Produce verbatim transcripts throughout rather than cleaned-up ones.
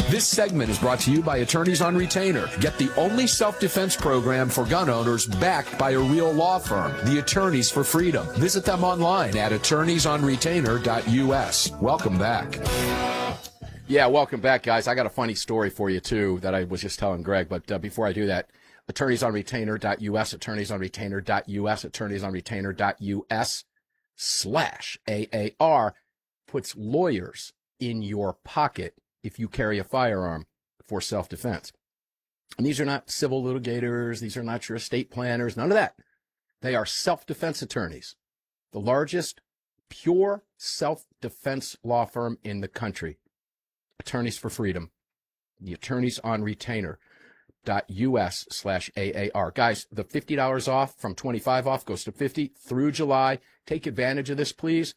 This segment is brought to you by Attorneys on Retainer. Get the only self-defense program for gun owners backed by a real law firm, the Attorneys for Freedom. Visit them online at attorneys on retainer dot U S. Welcome back. Yeah, welcome back, guys. I got a funny story for you, too, that I was just telling Greg. But uh, before I do that, attorneys on retainer dot U S, attorneys on retainer dot U S, attorneys on retainer dot U S slash A A R puts lawyers in your pocket if you carry a firearm for self-defense. And these are not civil litigators. These are not your estate planners. None of that. They are self-defense attorneys, the largest pure self-defense law firm in the country. Attorneys for Freedom, the attorneys on retainer dot U S slash A A R. Guys, the fifty dollars off from twenty-five off goes to fifty through July. Take advantage of this, please.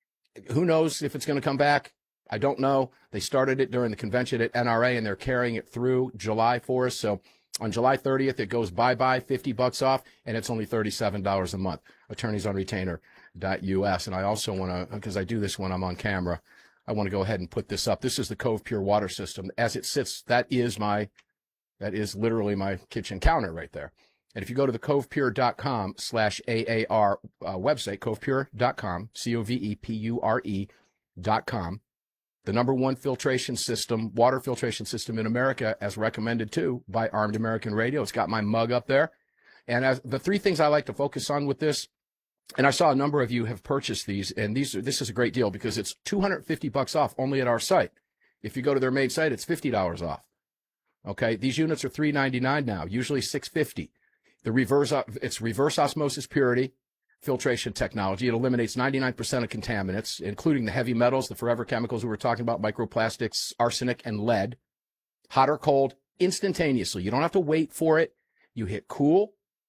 Who knows if it's going to come back? I don't know. They started it during the convention at N R A, and they're carrying it through July for us. So on July thirtieth, it goes bye-bye, fifty bucks off, and it's only thirty-seven dollars a month. attorneys on retainer dot U S. And I also want to, because I do this when I'm on camera, I want to go ahead and put this up. This is the Cove Pure water system. As it sits, that is my, that is literally my kitchen counter right there. And if you go to the covepure dot com slash A A R uh, website, covepure dot com, C O V E P U R E dot com, the number one filtration system, water filtration system in America, as recommended too by Armed American Radio. It's got my mug up there. And as the three things I like to focus on with this, and I saw a number of you have purchased these, and these are, this is a great deal because it's two hundred fifty bucks off only at our site. If you go to their main site, it's fifty dollars off. Okay, these units are three ninety-nine now, usually six fifty. The reverse, it's reverse osmosis purity filtration technology. It eliminates ninety-nine percent of contaminants, including the heavy metals, the forever chemicals we were talking about, microplastics, arsenic, and lead. Hot or cold, instantaneously. You don't have to wait for it. You hit cool,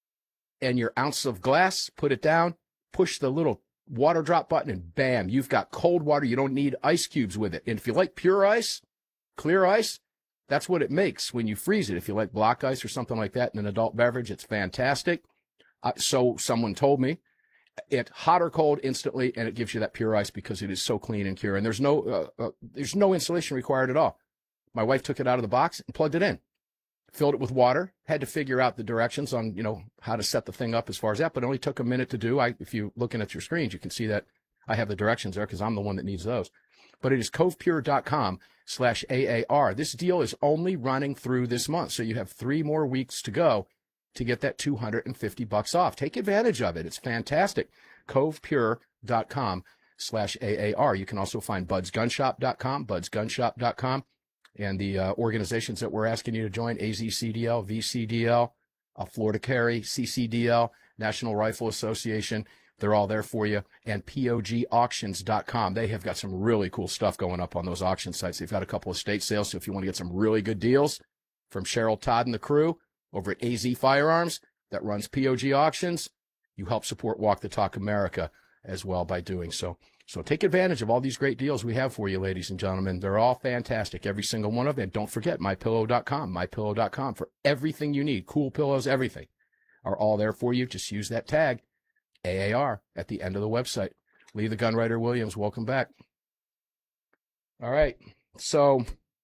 and your ounce of glass, put it down, push the little water drop button, and bam, you've got cold water. You don't need ice cubes with it. And if you like pure ice, clear ice, that's what it makes when you freeze it. If you like block ice or something like that in an adult beverage, it's fantastic. Uh, so someone told me. It hot or cold instantly, and it gives you that pure ice because it is so clean and pure. And there's no uh, uh, there's no installation required at all. My wife took it out of the box and plugged it in, filled it with water. Had to figure out the directions on you know how to set the thing up as far as that, but it only took a minute to do. I, if you're looking at your screens, you can see that I have the directions there because I'm the one that needs those. But it is covepure dot com slash A A R. This deal is only running through this month, so you have three more weeks to go to get that two hundred fifty bucks off. Take advantage of it. It's fantastic. covepure dot com slash A A R. You can also find buds gun shop dot com, buds gun shop dot com, and the uh, organizations that we're asking you to join, A Z C D L, V C D L, uh, Florida Carry, C C D L, National Rifle Association. They're all there for you. And P O G auctions dot com. They have got some really cool stuff going up on those auction sites. They've got a couple of state sales, so if you want to get some really good deals from Cheryl Todd and the crew over at A Z Firearms that runs P O G Auctions, you help support Walk the Talk America as well by doing so. So take advantage of all these great deals we have for you, ladies and gentlemen. They're all fantastic, every single one of them. And don't forget my pillow dot com, my pillow dot com, for everything you need. Cool pillows, everything are all there for you. Just use that tag, A A R, at the end of the website. Lee the Gunwriter Williams, welcome back. All right, so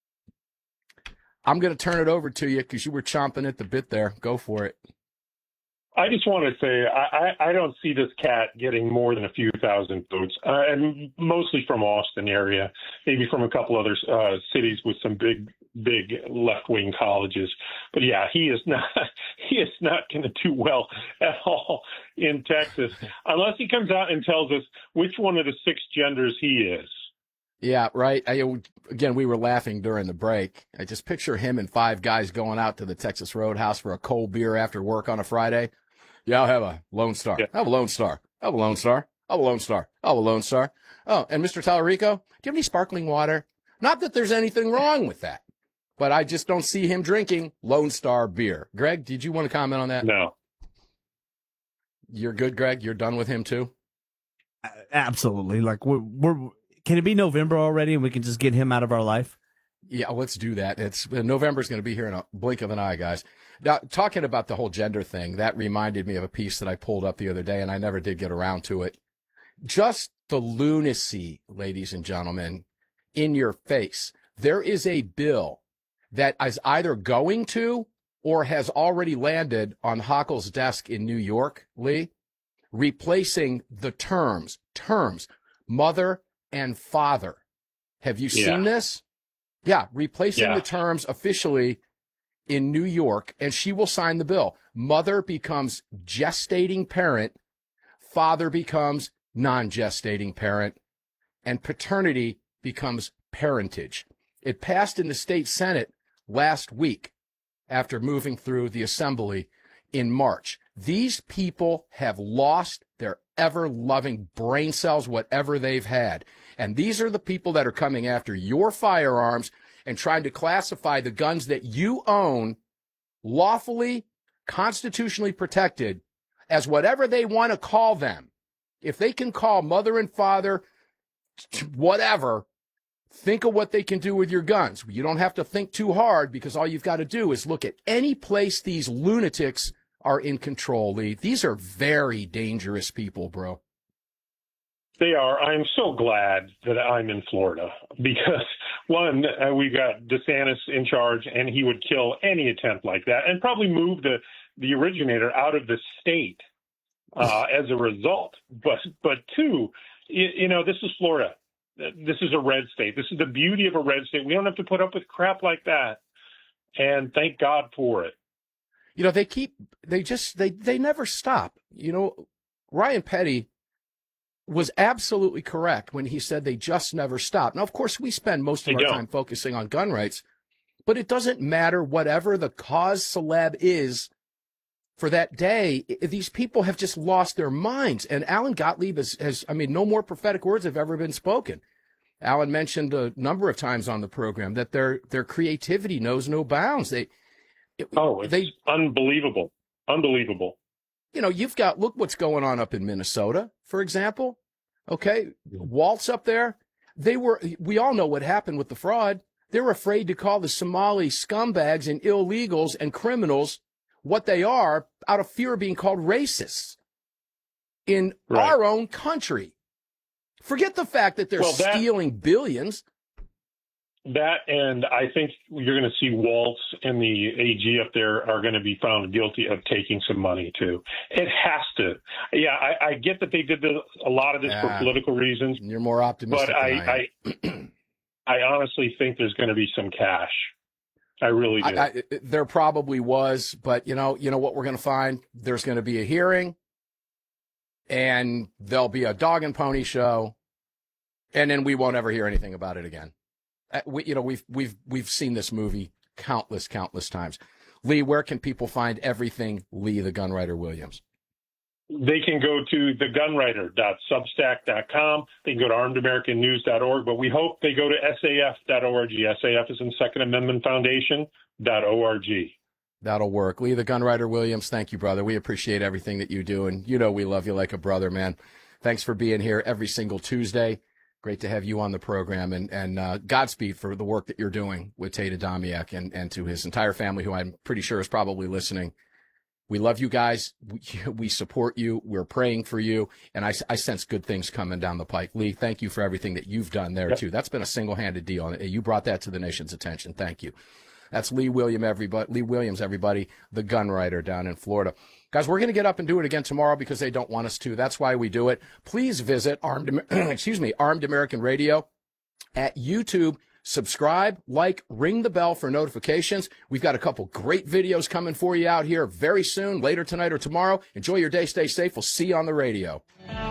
I'm going to turn it over to you because you were chomping at the bit there. Go for it. I just want to say I, I don't see this cat getting more than a few thousand votes, uh, and mostly from Austin area, maybe from a couple other uh, cities with some big, big left-wing colleges. But yeah, he is not he is not going to do well at all in Texas unless he comes out and tells us which one of the six genders he is. Yeah, right. I, again, we were laughing during the break. I just picture him and five guys going out to the Texas Roadhouse for a cold beer after work on a Friday. Yeah, I'll have a Lone Star. Yeah. I'll have a Lone Star. I'll have a Lone Star. I'll have a Lone Star. I'll have a Lone Star. Oh, and Mister Tallarico, do you have any sparkling water? Not that there's anything wrong with that, but I just don't see him drinking Lone Star beer. Greg, did you want to comment on that? No. You're good, Greg? You're done with him too? Absolutely. Like we're, we're, can it be November already and we can just get him out of our life? Yeah, let's do that. It's November's going to be here in a blink of an eye, guys. Now, talking about the whole gender thing, that reminded me of a piece that I pulled up the other day, and I never did get around to it. Just the lunacy, ladies and gentlemen, in your face. There is a bill that is either going to or has already landed on Hochul's desk in New York, Lee, replacing the terms, terms, mother and father. Have you Yeah. seen this? Yeah, replacing Yeah. the terms officially in New York, and she will sign the bill. Mother becomes gestating parent, father becomes non-gestating parent, and paternity becomes parentage. It passed in the state Senate last week after moving through the assembly in March. These people have lost their ever-loving brain cells, whatever they've had. And these are the people that are coming after your firearms and trying to classify the guns that you own lawfully, constitutionally protected as whatever they want to call them. If they can call mother and father whatever, think of what they can do with your guns. You don't have to think too hard, because all you've got to do is look at any place these lunatics are in control, Lee. These are very dangerous people, bro. They are. I'm so glad that I'm in Florida because, one, uh, we've got DeSantis in charge, and he would kill any attempt like that and probably move the, the originator out of the state uh, as a result. But, but two, you, you know, this is Florida. This is a red state. This is the beauty of a red state. We don't have to put up with crap like that. And thank God for it. You know, they keep, they just, they, they never stop. You know, Ryan Petty was absolutely correct when he said they just never stop. Now, of course, we spend most of They our don't. time focusing on gun rights, but it doesn't matter whatever the cause celeb is for that day. I- These people have just lost their minds. And Alan Gottlieb has, has, I mean, no more prophetic words have ever been spoken. Alan mentioned a number of times on the program that their, their creativity knows no bounds. They, it- Oh, it's they, unbelievable. Unbelievable. you know, you've got, look what's going on up in Minnesota, for example. Okay. Waltz up there. They were, we all know what happened with the fraud. They're afraid to call the Somali scumbags and illegals and criminals what they are out of fear of being called racists in Right. our own country. Forget the fact that they're Well, that- stealing billions. That, and I think you're going to see Waltz and the A G up there are going to be found guilty of taking some money too. It has to. Yeah, I, I get that they did the, a lot of this Yeah. for political reasons, You're more optimistic but than I, I, am. I, I honestly think there's going to be some cash. I really do. I, I, there probably was, but you know, you know what we're going to find? There's going to be a hearing, and there'll be a dog and pony show, and then we won't ever hear anything about it again. Uh, we, you know, we've we've we've seen this movie countless, countless times. Lee, where can people find everything Lee the Gunwriter Williams? They can go to the gunwriter dot substack dot com. They can go to armed american news dot org, but we hope they go to S A F dot org. S A F is in Second Amendment Foundation dot org. That'll work. Lee the Gunwriter Williams, thank you, brother. We appreciate everything that you do, and you know we love you like a brother, man. Thanks for being here every single Tuesday. Great to have you on the program, and, and uh, Godspeed for the work that you're doing with Tate Adamiak and, and to his entire family, who I'm pretty sure is probably listening. We love you guys. We, we support you. We're praying for you. And I, I sense good things coming down the pike. Lee, thank you for everything that you've done there, Yep. too. That's been a single-handed deal. You brought that to the nation's attention. Thank you. That's Lee William, everybody. Lee Williams, everybody, the gun writer down in Florida. Guys, we're going to get up and do it again tomorrow because they don't want us to. That's why we do it. Please visit Armed, excuse me, Armed American Radio at YouTube. Subscribe, like, ring the bell for notifications. We've got a couple great videos coming for you out here very soon, later tonight or tomorrow. Enjoy your day. Stay safe. We'll see you on the radio.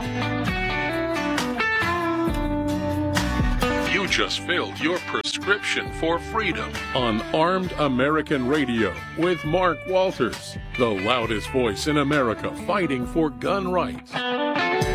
You just filled your prescription for freedom on Armed American Radio with Mark Walters, the loudest voice in America fighting for gun rights.